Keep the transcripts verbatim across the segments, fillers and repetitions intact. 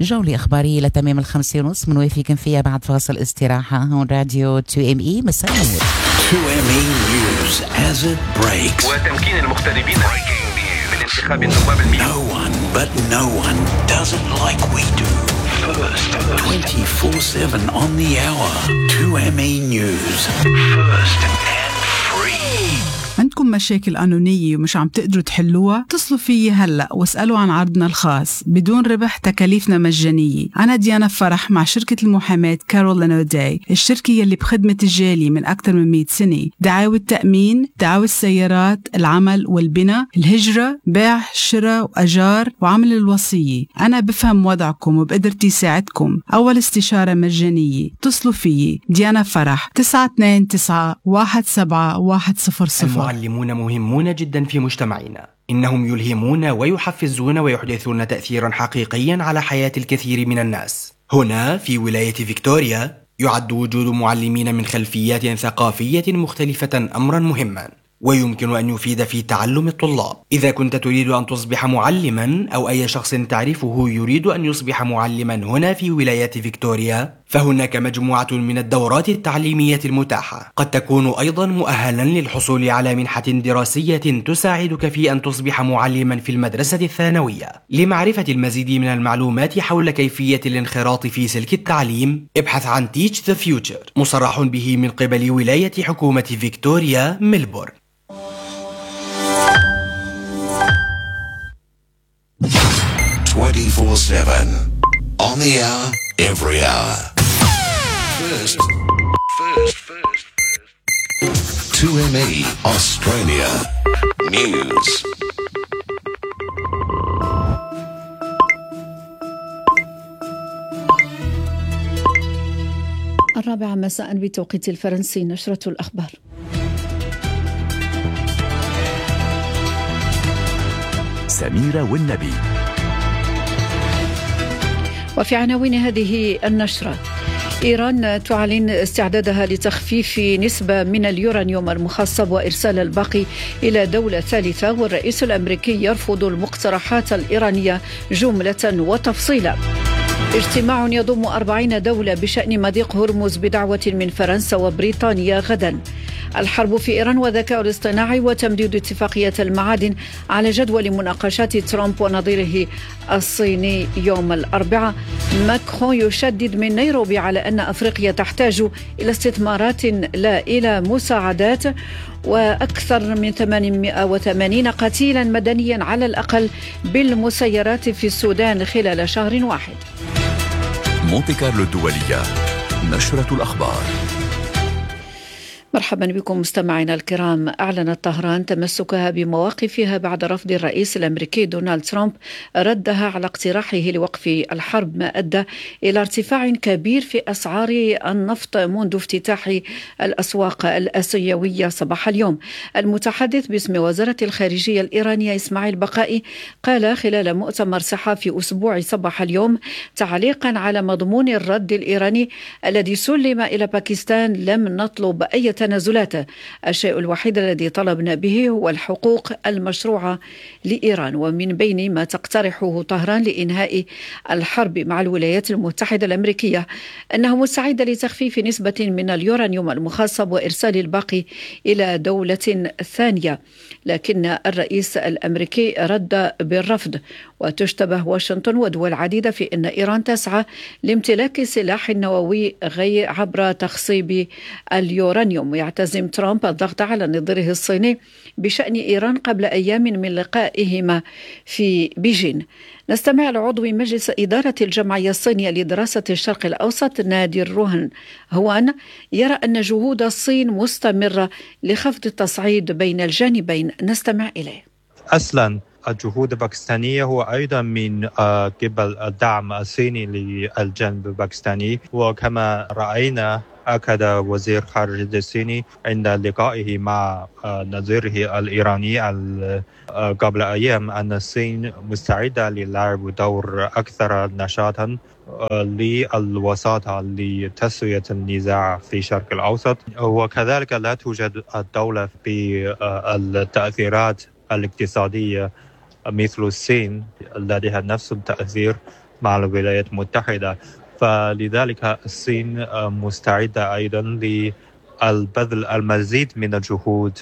جولة إخبارية لتمام الخمسة ونص منوافقين فيها بعد فاصل استراحة. هون راديو تو إم إي مساء النور. تو إم إي News as it breaks. وتمكين المغتربين من انتخاب النواب المئة. No one but no one does it like we do. First, twenty-four seven on the hour. تو إم إي News. First and free. عندكم مشاكل قانونية ومش عم تقدروا تحلوها؟ اتصلوا فيي هلأ واسألوا عن عرضنا الخاص بدون ربح، تكاليفنا مجانية. أنا ديانا فرح مع شركة المحاماة كارول أوداي، الشركة يلي بخدمة الجالي من أكثر من مئة سنة. دعاوى التأمين، دعاوى السيارات، العمل والبناء، الهجرة، بيع، شراء وأجار، وعمل الوصية. أنا بفهم وضعكم وبقدرتي ساعدكم. أول استشارة مجانية. اتصلوا فيي ديانا فرح تسعة اثنين تسعة واحد سبعة واحد صفر صفر. المعلمون مهمون جدا في مجتمعنا، إنهم يلهمون ويحفزون ويحدثون تأثيرا حقيقيا على حياة الكثير من الناس. هنا في ولاية فيكتوريا يعد وجود معلمين من خلفيات ثقافية مختلفة أمرا مهما، ويمكن أن يفيد في تعلم الطلاب. إذا كنت تريد أن تصبح معلما أو أي شخص تعرفه يريد أن يصبح معلما هنا في ولاية فيكتوريا، فهناك مجموعة من الدورات التعليمية المتاحة. قد تكون أيضا مؤهلا للحصول على منحة دراسية تساعدك في أن تصبح معلما في المدرسة الثانوية. لمعرفة المزيد من المعلومات حول كيفية الانخراط في سلك التعليم، ابحث عن Teach the Future، مصرح به من قبل ولاية حكومة فيكتوريا ميلبورن. twenty-four seven on the hour, every hour. First, first, first, first. two M E Australia News. الرابعة مساء بتوقيت الفرنسي. نشرة الأخبار. سميرة والنبي. وفي عناوين هذه النشرة: إيران تعلن استعدادها لتخفيف نسبة من اليورانيوم المخصب وإرسال الباقي إلى دولة ثالثة، والرئيس الأمريكي يرفض المقترحات الإيرانية جملة وتفصيلا. اجتماع يضم أربعين دولة بشأن مضيق هرمز بدعوة من فرنسا وبريطانيا غدا. الحرب في إيران والذكاء الاصطناعي وتمديد اتفاقية المعادن على جدول مناقشات ترامب ونظيره الصيني يوم الأربعاء. ماكرون يشدد من نيروبي على أن أفريقيا تحتاج إلى استثمارات لا إلى مساعدات. وأكثر من ثمانمائة وثمانين قتيلا مدنيا على الأقل بالمسيرات في السودان خلال شهر واحد. مونتي كارلو الدولية. نشرة الأخبار. مرحبا بكم مستمعينا الكرام. أعلنت طهران تمسكها بمواقفها بعد رفض الرئيس الأمريكي دونالد ترامب ردها على اقتراحه لوقف الحرب، ما أدى إلى ارتفاع كبير في أسعار النفط منذ افتتاح الأسواق الآسيوية صباح اليوم. المتحدث باسم وزارة الخارجية الإيرانية إسماعيل بقائي قال خلال مؤتمر صحفي أسبوعي صباح اليوم تعليقا على مضمون الرد الإيراني الذي سلم إلى باكستان: لم نطلب أي تنازلات، الشيء الوحيد الذي طلبنا به هو الحقوق المشروعة لإيران. ومن بين ما تقترحه طهران لإنهاء الحرب مع الولايات المتحدة الأمريكية أنه مستعد لتخفيف نسبة من اليورانيوم المخصب وإرسال الباقي إلى دولة ثانية، لكن الرئيس الأمريكي رد بالرفض. وتشتبه واشنطن ودول عديدة في أن إيران تسعى لامتلاك سلاح نووي غير عبر تخصيب اليورانيوم. ويعتزم ترامب الضغط على نظيره الصيني بشأن إيران قبل أيام من لقائهما في بيجين. نستمع لعضو مجلس إدارة الجمعية الصينية لدراسة الشرق الأوسط نادر روهان هوان، يرى أن جهود الصين مستمرة لخفض التصعيد بين الجانبين. نستمع إليه. أصلاً الجهود الباكستانية هو أيضا من قبل الدعم الصيني للجانب الباكستاني. وكما رأينا أكد وزير خارجية الصيني عند لقائه مع نظيره الإيراني قبل أيام أن الصين مستعدة للعب دور أكثر نشاطا للوساطة لتسوية النزاع في الشرق الأوسط. وكذلك لا توجد الدولة بالتأثيرات الاقتصادية مثل الصين لديها نفس التأثير مع الولايات المتحدة. فلذلك الصين مستعدة أيضا للبذل المزيد من الجهود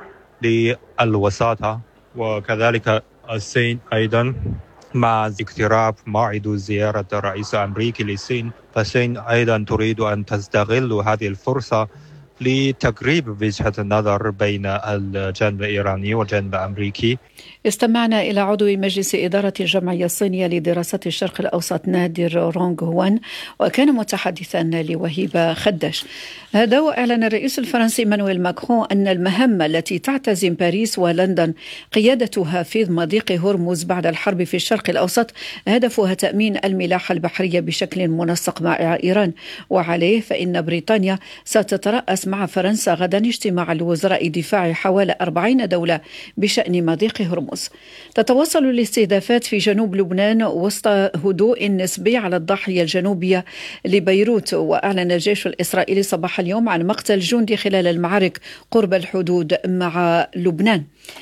للوساطة، وكذلك الصين أيضا مع اقتراب موعد زيارة الرئيس الأمريكي للصين، فالصين أيضا تريد أن تستغل هذه الفرصة لتقريب وجهة النظر بين الجانب الإيراني والجانب الأمريكي. استمعنا إلى عضو مجلس إدارة الجمعية الصينية لدراسات الشرق الأوسط نادر رونغ هوان، وكان متحدثا لوهيبة خدش. هذا وأعلن الرئيس الفرنسي إيمانويل ماكرون أن المهمة التي تعتزم باريس ولندن قيادتها في مضيق هرمز بعد الحرب في الشرق الأوسط هدفها تأمين الملاحة البحرية بشكل منسق مع إيران، وعليه فإن بريطانيا ستترأس مع فرنسا غدا اجتماع لوزراء دفاع حوالي أربعين دولة بشأن مضيق هرمز. تتواصل الاستهدافات في جنوب لبنان وسط هدوء نسبي على الضاحية الجنوبية لبيروت، وأعلن الجيش الإسرائيلي صباح اليوم عن مقتل جندي خلال المعارك قرب الحدود مع لبنان.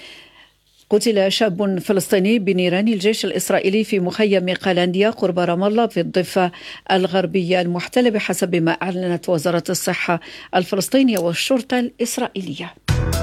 قتل شاب فلسطيني بنيران الجيش الإسرائيلي في مخيم قلانديا قرب رام الله في الضفة الغربية المحتلة بحسب ما أعلنت وزارة الصحة الفلسطينية والشرطة الإسرائيلية.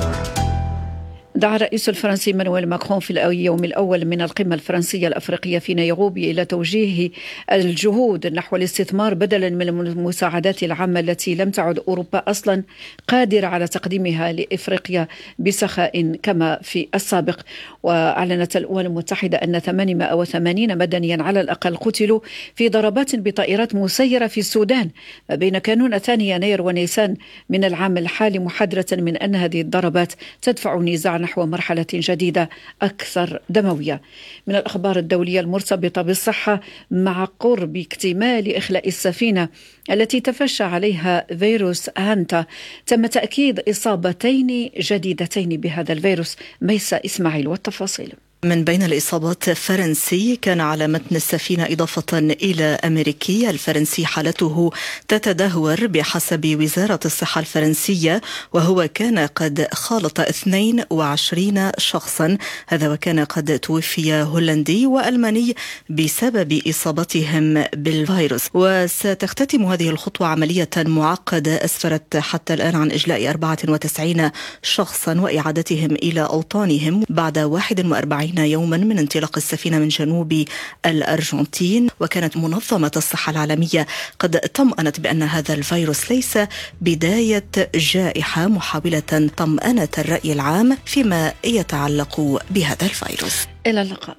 دعا الرئيس الفرنسي إيمانويل ماكرون في اليوم الأول من القمة الفرنسية الأفريقية في نيروبي إلى توجيه الجهود نحو الاستثمار بدلا من المساعدات العامة التي لم تعد أوروبا أصلا قادرة على تقديمها لإفريقيا بسخاء كما في السابق. وأعلنت الأمم المتحدة أن ثمانمائة وثمانين مدنيا على الأقل قتلوا في ضربات بطائرات مسيرة في السودان ما بين كانون الثاني يناير ونيسان من العام الحالي، محذرة من أن هذه الضربات تدفع نزاع نحو مرحلة جديدة أكثر دموية. من الأخبار الدولية المرتبطة بالصحة، مع قرب اكتمال إخلاء السفينة التي تفشى عليها فيروس هانتا تم تأكيد إصابتين جديدتين بهذا الفيروس. ميسا إسماعيل والتفاصيل. من بين الإصابات فرنسي كان على متن السفينة إضافة إلى أمريكي. الفرنسي حالته تتدهور بحسب وزارة الصحة الفرنسية، وهو كان قد خالط اثنين وعشرين شخصا، هذا وكان قد توفي هولندي وألماني بسبب إصابتهم بالفيروس. وستختتم هذه الخطوة عملية معقدة أسفرت حتى الآن عن إجلاء أربعة وتسعين شخصا وإعادتهم إلى أوطانهم بعد واحد وأربعين يوما من انطلاق السفينة من جنوب الأرجنتين. وكانت منظمة الصحة العالمية قد طمأنت بأن هذا الفيروس ليس بداية جائحة، محاولة طمأنة الرأي العام فيما يتعلق بهذا الفيروس. إلى اللقاء.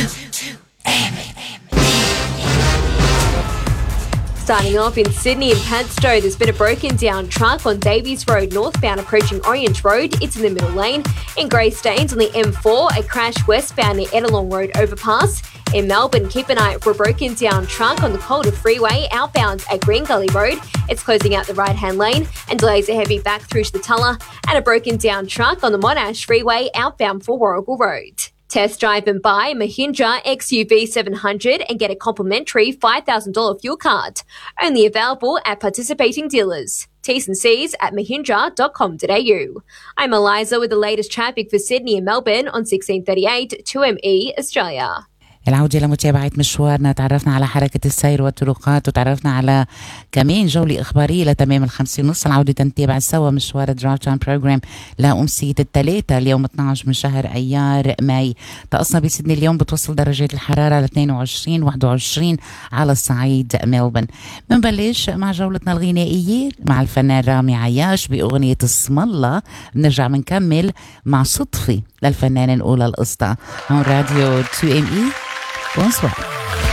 Starting off in Sydney and Padstow, there's been a broken down truck on Davies Road northbound approaching Orange Road. It's in the middle lane. In Greystanes on the M four, a crash westbound near Edelong Road overpass. In Melbourne, keep an eye out for a broken down truck on the Calder Freeway outbound at Green Gully Road. It's closing out the right-hand lane and delays are heavy back through to the Tulla. And a broken down truck on the Monash Freeway outbound for Warragul Road. Test drive and buy a Mahindra X U V seven hundred and get a complimentary five thousand dollars fuel card. Only available at participating dealers. T's and C's at mahindra dot com dot a u. I'm Eliza with the latest traffic for Sydney and Melbourne on sixteen thirty-eight two M E Australia. العودة لمتابعة مشوارنا، تعرفنا على حركة السير والطرقات، وتعرفنا على كمان جولة إخبارية لتمام الخمسة ونص. العودة نتابع سوا مشوار درايف تايم بروجرام لأمسية الثلاثة اليوم اثني عشر من شهر أيار ماي. طقسنا بسيدني اليوم بتوصل درجات الحرارة ل اثنين وعشرين واحد وعشرين على الصعيد ملبن. بنبلش مع جولتنا الغنائية مع الفنان رامي عياش بأغنية اسم الله. بنرجع بنكمل مع صدفي للفنانة الأولى القسطى. هون راديو تو إم إي. Bonsoir.